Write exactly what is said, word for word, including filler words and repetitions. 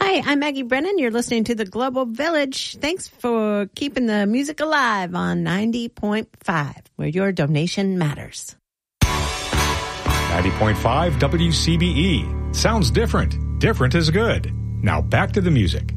Hi, I'm Maggie Brennan. You're listening to the Global Village. Thanks for keeping the music alive on ninety point five, where your donation matters. ninety point five W C B E. Sounds different. Different is good. Now back to the music.